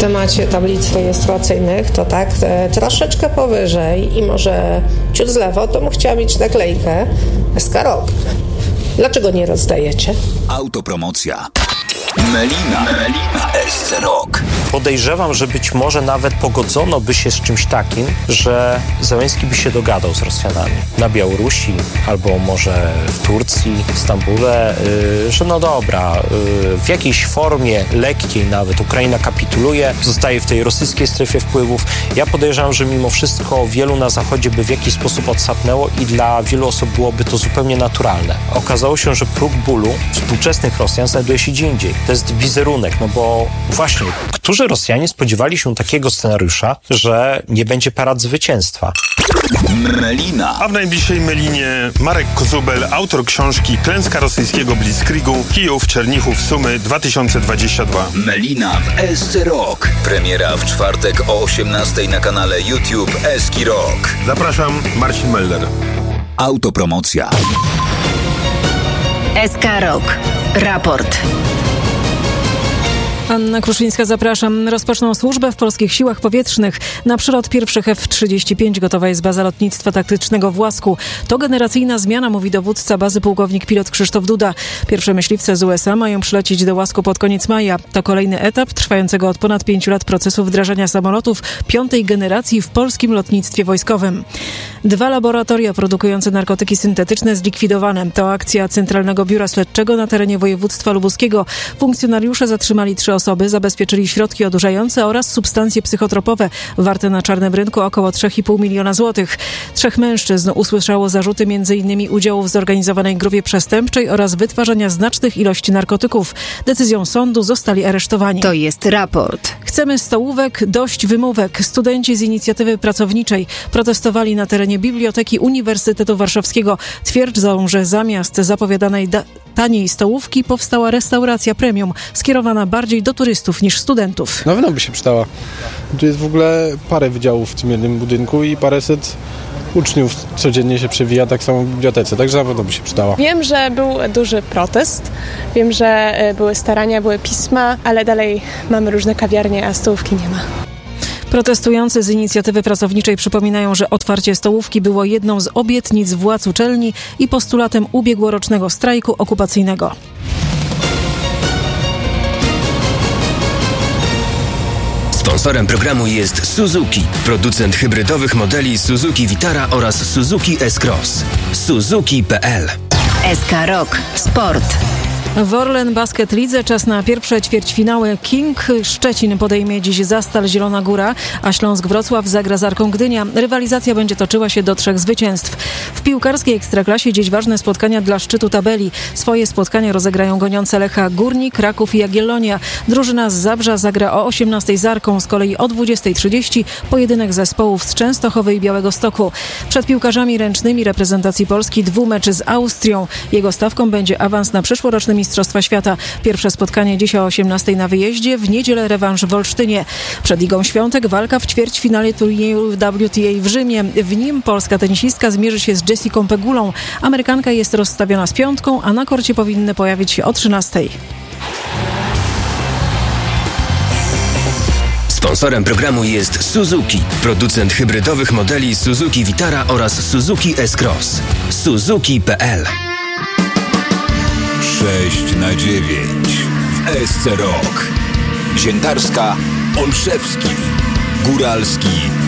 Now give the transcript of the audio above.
temacie tablic rejestracyjnych, to tak troszeczkę powyżej i może ciut z lewo, to bym chciała mieć naklejkę SK Rock. Dlaczego nie rozdajecie? Autopromocja. Melina w SC Rock. Podejrzewam, że być może nawet pogodzono by się z czymś takim, że Zełenski by się dogadał z Rosjanami na Białorusi albo może w Turcji, w Stambule, że no dobra, w jakiejś formie lekkiej nawet Ukraina kapituluje, zostaje w tej rosyjskiej strefie wpływów. Ja podejrzewam, że mimo wszystko wielu na Zachodzie by w jakiś sposób odsapnęło i dla wielu osób byłoby to zupełnie naturalne. Okazało się, że próg bólu współczesnych Rosjan znajduje się gdzie indziej. To jest wizerunek, no bo właśnie, którzy Rosjanie spodziewali się takiego scenariusza, że nie będzie parad zwycięstwa. Melina. A w najbliższej Melinie Marek Kozubel, autor książki Klęska rosyjskiego Blitzkriegu, Kijów, Czernichów, Sumy 2022. Melina w SC Rock. Premiera w czwartek o 18:00 na kanale YouTube SK Rock. Zapraszam, Marcin Melder. Autopromocja. SK Rock. Raport. Anna Kruszyńska, zapraszam. Rozpoczną służbę w polskich siłach powietrznych. Na przylot pierwszych F-35 gotowa jest baza lotnictwa taktycznego w Łasku. To generacyjna zmiana, mówi dowódca bazy pułkownik pilot Krzysztof Duda. Pierwsze myśliwce z USA mają przylecieć do Łasku pod koniec maja. To kolejny etap trwającego od ponad 5 lat procesu wdrażania samolotów 5. generacji w polskim lotnictwie wojskowym. 2 laboratoria produkujące narkotyki syntetyczne zlikwidowane. To akcja Centralnego Biura Śledczego na terenie województwa lubuskiego. Funkcjonariusze zatrzymali 3 osoby, zabezpieczyli środki odurzające oraz substancje psychotropowe warte na czarnym rynku około 3,5 miliona złotych. 3 mężczyzn usłyszało zarzuty m.in. udziału w zorganizowanej grupie przestępczej oraz wytwarzania znacznych ilości narkotyków. Decyzją sądu zostali aresztowani. To jest raport. Chcemy stołówek, dość wymówek. Studenci z inicjatywy pracowniczej protestowali na terenie Biblioteki Uniwersytetu Warszawskiego. Twierdzą, że zamiast zapowiadanej taniej stołówki powstała restauracja premium, skierowana bardziej do turystów niż studentów. Na pewno by się przydała. Tu jest w ogóle parę wydziałów w tym jednym budynku i paręset uczniów codziennie się przewija, tak samo w bibliotece, także na pewno by się przydała. Wiem, że był duży protest, wiem, że były starania, były pisma, ale dalej mamy różne kawiarnie, a stołówki nie ma. Protestujący z inicjatywy pracowniczej przypominają, że otwarcie stołówki było jedną z obietnic władz uczelni i postulatem ubiegłorocznego strajku okupacyjnego. Sponsorem programu jest Suzuki, producent hybrydowych modeli Suzuki Vitara oraz Suzuki S-Cross. Suzuki.pl. SK Rock. Sport. W Orlen Basket Lidze czas na pierwsze ćwierćfinały. King Szczecin podejmie dziś Zastal Zielona Góra, a Śląsk Wrocław zagra z Arką Gdynia. Rywalizacja będzie toczyła się do 3 zwycięstw. W piłkarskiej Ekstraklasie dziś ważne spotkania dla szczytu tabeli. Swoje spotkania rozegrają goniące Lecha Górnik, Kraków i Jagiellonia. Drużyna z Zabrza zagra o 18:00 z Arką, z kolei o 20:30 pojedynek zespołów z Częstochowy i Białegostoku. Przed piłkarzami ręcznymi reprezentacji Polski 2 meczy z Austrią. Jego stawką będzie awans na przyszłoroczny Mistrzostwa Świata. Pierwsze spotkanie dziś o 18:00 na wyjeździe, w niedzielę rewanż w Olsztynie. Przed Ligą Świątek walka w ćwierćfinale turnieju WTA w Rzymie. W nim polska tenisistka zmierzy się z Jessicą Pegulą. Amerykanka jest rozstawiona z piątką, a na korcie powinny pojawić się o 13:00. Sponsorem programu jest Suzuki, producent hybrydowych modeli Suzuki Vitara oraz Suzuki S-Cross. Suzuki.pl. 6/9 w SC Rock. Ziętarska, Olszewski, Góralski,